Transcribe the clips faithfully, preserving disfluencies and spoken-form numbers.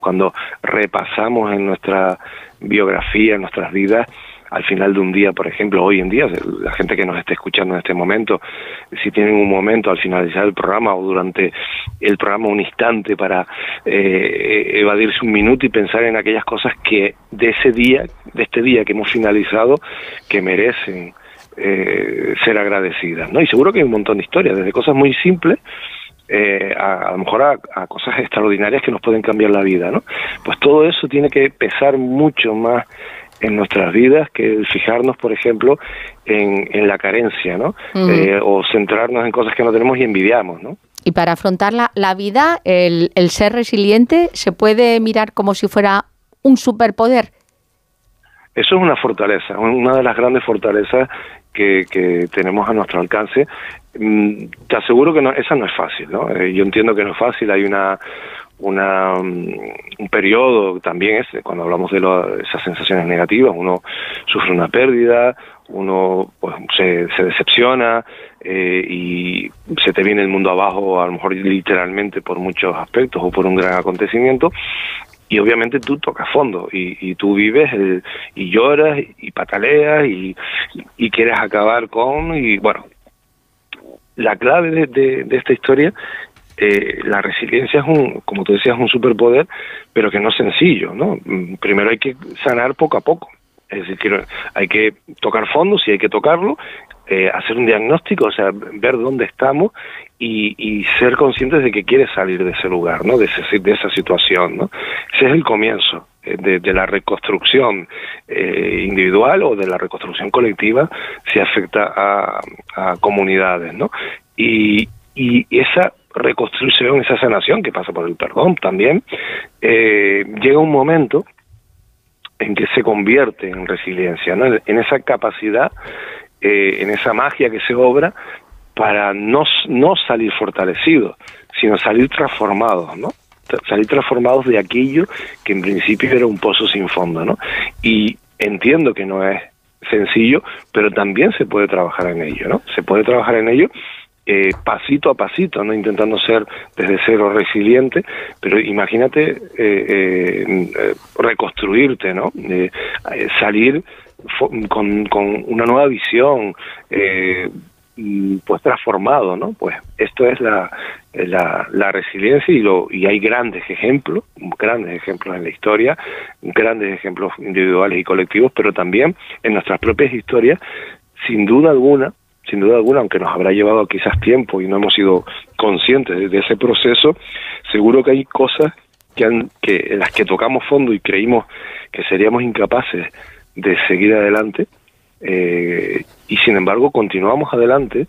Cuando repasamos en nuestra biografía, en nuestras vidas, al final de un día, por ejemplo, hoy en día, la gente que nos esté escuchando en este momento, si tienen un momento al finalizar el programa o durante el programa un instante para eh, evadirse un minuto y pensar en aquellas cosas que de ese día, de este día que hemos finalizado, que merecen eh, ser agradecidas, ¿no? Y seguro que hay un montón de historias, desde cosas muy simples Eh, a, a lo mejor a, a cosas extraordinarias que nos pueden cambiar la vida, ¿no? Pues todo eso tiene que pesar mucho más en nuestras vidas que el fijarnos, por ejemplo, en, en la carencia, ¿no? Uh-huh. Eh, o centrarnos en cosas que no tenemos y envidiamos, ¿no? Y para afrontar la, la vida, el, el ser resiliente se puede mirar como si fuera un superpoder. Eso es una fortaleza, una de las grandes fortalezas que, que tenemos a nuestro alcance. Te aseguro que no, esa no es fácil, ¿no? Eh, yo entiendo que no es fácil, hay una una un periodo también es cuando hablamos de lo, esas sensaciones negativas, uno sufre una pérdida, uno pues se, se decepciona eh, y se te viene el mundo abajo, a lo mejor literalmente por muchos aspectos o por un gran acontecimiento. Y obviamente tú tocas fondo y, y tú vives el, y lloras y pataleas y, y quieres acabar con... y bueno, la clave de, de, de esta historia, eh, la resiliencia es un, como tú decías, un superpoder, pero que no es sencillo, ¿no? Primero hay que sanar poco a poco. Es decir, que hay que tocar fondo, si hay que tocarlo, eh, hacer un diagnóstico, o sea, ver dónde estamos y, y ser conscientes de que quieres salir de ese lugar, ¿no? De, ese, de esa situación, ¿no? Ese es el comienzo de, de la reconstrucción eh, individual o de la reconstrucción colectiva si afecta a, a comunidades, ¿no? Y, y esa reconstrucción, esa sanación que pasa por el perdón también, eh, llega un momento en que se convierte en resiliencia, ¿no? En esa capacidad, eh, en esa magia que se obra para no, no salir fortalecidos, sino salir transformados, ¿no? Salir transformados de aquello que en principio era un pozo sin fondo, ¿no? Y entiendo que no es sencillo, pero también se puede trabajar en ello, ¿no? Se puede trabajar en ello eh, pasito a pasito, no intentando ser desde cero resiliente, pero imagínate eh, eh, reconstruirte, ¿no? Eh, salir con, con una nueva visión, eh, pues transformado, ¿no? Pues esto es la, la, la resiliencia y, lo, y hay grandes ejemplos, grandes ejemplos en la historia, grandes ejemplos individuales y colectivos, pero también en nuestras propias historias, sin duda alguna, sin duda alguna, aunque nos habrá llevado quizás tiempo y no hemos sido conscientes de, de ese proceso, seguro que hay cosas que, han, que en las que tocamos fondo y creímos que seríamos incapaces de seguir adelante, eh, y sin embargo continuamos adelante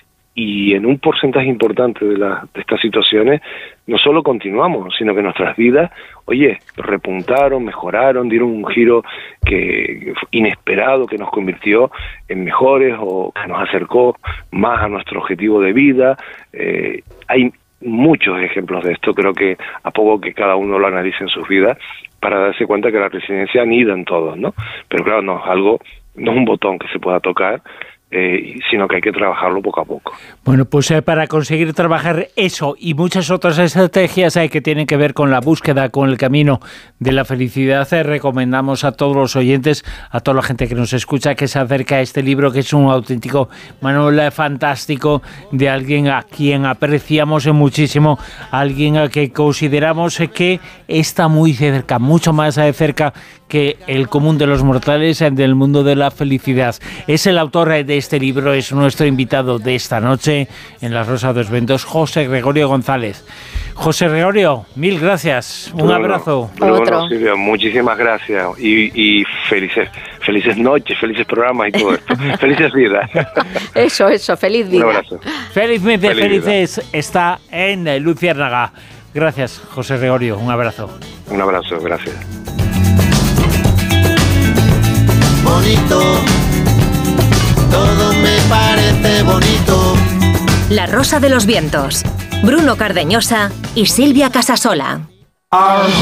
y en un porcentaje importante de, la, de estas situaciones no solo continuamos, sino que nuestras vidas, oye, repuntaron, mejoraron, dieron un giro que inesperado que nos convirtió en mejores o que nos acercó más a nuestro objetivo de vida. Eh, hay muchos ejemplos de esto, creo que a poco que cada uno lo analice en sus vidas para darse cuenta que la resiliencia anida en todos, ¿no? Pero claro, no es algo, no es un botón que se pueda tocar, Eh, sino que hay que trabajarlo poco a poco. Bueno, pues eh, para conseguir trabajar eso y muchas otras estrategias eh, que tienen que ver con la búsqueda, con el camino de la felicidad, eh, recomendamos a todos los oyentes, a toda la gente que nos escucha, que se acerque a este libro, que es un auténtico manual fantástico de alguien a quien apreciamos muchísimo, alguien a que consideramos que está muy cerca, mucho más cerca que el común de los mortales del mundo de la felicidad. Es el autor de este libro, es nuestro invitado de esta noche en La Rosa de los Vientos, José Gregorio González. José Gregorio, mil gracias, un bueno, abrazo. Bueno, Otro. Silvia, muchísimas gracias y, y felices, felices noches, felices programas y todo esto. Felices vidas. Eso, eso, feliz vida. Un abrazo. Felizmente Feliz felices vida. Está en Luciérnaga. Gracias, José Gregorio, un abrazo. Un abrazo, gracias. Bonito, todo me parece bonito. La Rosa de los Vientos, Bruno Cardeñosa y Silvia Casasola.